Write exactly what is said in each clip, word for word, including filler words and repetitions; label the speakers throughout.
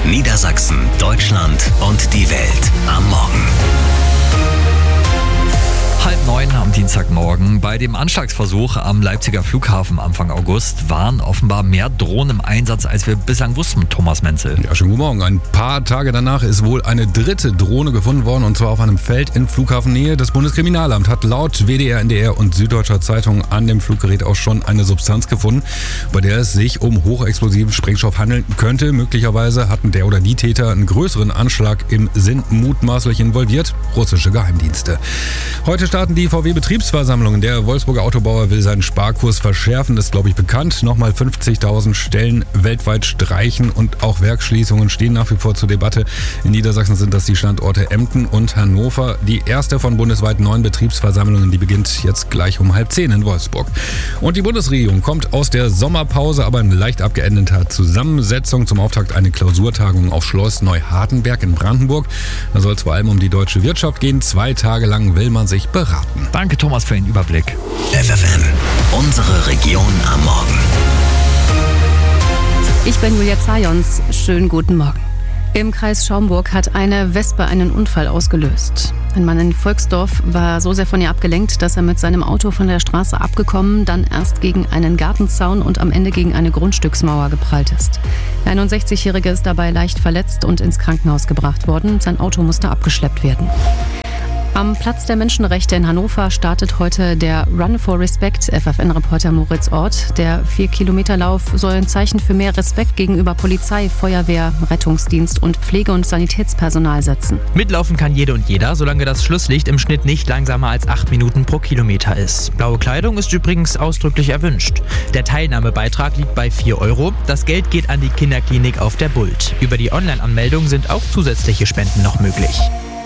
Speaker 1: Niedersachsen, Deutschland und die Welt am Morgen.
Speaker 2: Halb neun am Dienstagmorgen. Bei dem Anschlagsversuch am Leipziger Flughafen Anfang August waren offenbar mehr Drohnen im Einsatz, als wir bislang wussten, Thomas Menzel.
Speaker 3: Ja, schönen guten Morgen. Ein paar Tage danach ist wohl eine dritte Drohne gefunden worden, und zwar auf einem Feld in Flughafennähe. Das Bundeskriminalamt hat laut W D R, N D R und Süddeutscher Zeitung an dem Fluggerät auch schon eine Substanz gefunden, bei der es sich um hochexplosiven Sprengstoff handeln könnte. Möglicherweise hatten der oder die Täter einen größeren Anschlag im Sinn, mutmaßlich involviert russische Geheimdienste. Heute starten die V W-Betriebsversammlungen. Der Wolfsburger Autobauer will seinen Sparkurs verschärfen, das ist, glaube ich, bekannt. Nochmal fünfzigtausend Stellen weltweit streichen und auch Werksschließungen stehen nach wie vor zur Debatte. In Niedersachsen sind das die Standorte Emden und Hannover. Die erste von bundesweit neun Betriebsversammlungen, die beginnt jetzt gleich um halb zehn in Wolfsburg. Und die Bundesregierung kommt aus der Sommerpause, aber in leicht abgeänderter Zusammensetzung. Zum Auftakt eine Klausurtagung auf Schloss Neuhardenberg in Brandenburg. Da soll es vor allem um die deutsche Wirtschaft gehen. Zwei Tage lang will man sich beraten.
Speaker 2: Danke, Thomas, für den Überblick.
Speaker 1: F F N, unsere Region am Morgen.
Speaker 4: Ich bin Julia Zajons. Schönen guten Morgen. Im Kreis Schaumburg hat eine Wespe einen Unfall ausgelöst. Ein Mann in Volksdorf war so sehr von ihr abgelenkt, dass er mit seinem Auto von der Straße abgekommen, dann erst gegen einen Gartenzaun und am Ende gegen eine Grundstücksmauer geprallt ist. Der einundsechzigjährige ist dabei leicht verletzt und ins Krankenhaus gebracht worden. Sein Auto musste abgeschleppt werden. Am Platz der Menschenrechte in Hannover startet heute der Run for Respect. F F N-Reporter Moritz Ort. Der vier-Kilometer-Lauf soll ein Zeichen für mehr Respekt gegenüber Polizei, Feuerwehr, Rettungsdienst und Pflege- und Sanitätspersonal setzen.
Speaker 5: Mitlaufen kann jede und jeder, solange das Schlusslicht im Schnitt nicht langsamer als acht Minuten pro Kilometer ist. Blaue Kleidung ist übrigens ausdrücklich erwünscht. Der Teilnahmebeitrag liegt bei vier Euro. Das Geld geht an die Kinderklinik auf der Bult. Über die Online-Anmeldung sind auch zusätzliche Spenden noch möglich.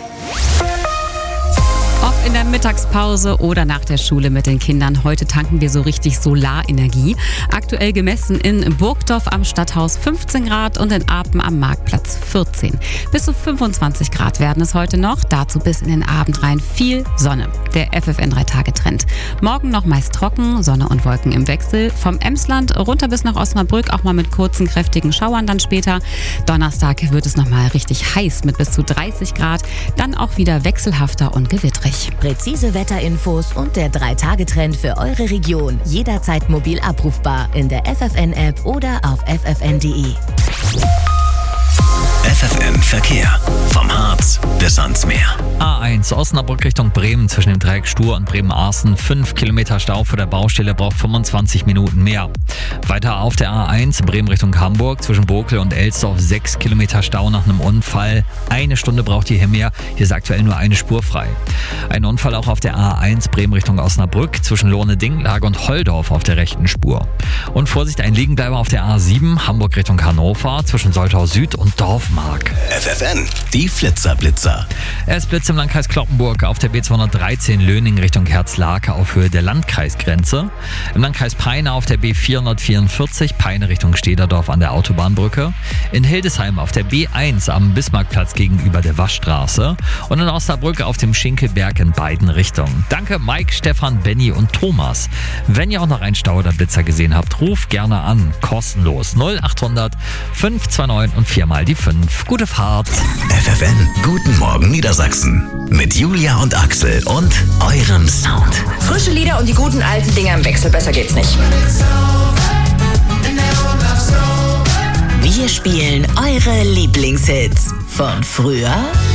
Speaker 6: Ob in der Mittagspause oder nach der Schule mit den Kindern, heute tanken wir so richtig Solarenergie. Aktuell gemessen in Burgdorf am Stadthaus fünfzehn Grad und in Apen am Marktplatz vierzehn. Bis zu fünfundzwanzig Grad werden es heute noch, dazu bis in den Abend rein viel Sonne. Der F F N drei Tage Trend. Morgen noch meist trocken, Sonne und Wolken im Wechsel. Vom Emsland runter bis nach Osnabrück, auch mal mit kurzen, kräftigen Schauern dann später. Donnerstag wird es nochmal richtig heiß mit bis zu dreißig Grad, dann auch wieder wechselhafter und gewittrig.
Speaker 7: Präzise Wetterinfos und der drei Tage Trend für eure Region. Jederzeit mobil abrufbar in der F F N-App oder auf f f n punkt d e.
Speaker 1: F F N Verkehr. Vom Harz bis ans Meer.
Speaker 2: A eins Osnabrück Richtung Bremen zwischen dem Dreieck Stur und Bremen-Arsen. fünf Kilometer Stau vor der Baustelle, braucht fünfundzwanzig Minuten mehr. Weiter auf der A eins Bremen Richtung Hamburg zwischen Bokel und Elsdorf. sechs Kilometer Stau nach einem Unfall. Eine Stunde braucht ihr hier mehr. Hier ist aktuell nur eine Spur frei. Ein Unfall auch auf der A eins Bremen Richtung Osnabrück zwischen Lohne-Dinklage und Holdorf auf der rechten Spur. Und Vorsicht, ein Liegenbleiber auf der A sieben Hamburg Richtung Hannover zwischen Soltau Süd und Dorfmark.
Speaker 1: F F N, die Flitzer-Blitzer.
Speaker 2: Es blitzt im Landkreis Cloppenburg auf der B zweihundertdreizehn Löning Richtung Herzlake auf Höhe der Landkreisgrenze. Im Landkreis Peine auf der B vierhundertvierundvierzig Peine Richtung Stederdorf an der Autobahnbrücke. In Hildesheim auf der B eins am Bismarckplatz gegenüber der Waschstraße. Und in Osnabrück auf dem Schinkelberg in beiden Richtungen. Danke Mike, Stefan, Benny und Thomas. Wenn ihr auch noch einen Stau oder Blitzer gesehen habt, ruft gerne an. Kostenlos null achthundert fünf zwei neun und viermal die fünf. Gute Fahrt.
Speaker 1: F F N, guten Morgen Niedersachsen. Mit Julia und Axel und eurem Sound.
Speaker 8: Frische Lieder und die guten alten Dinger im Wechsel, besser geht's nicht.
Speaker 7: Wir spielen eure Lieblingshits von früher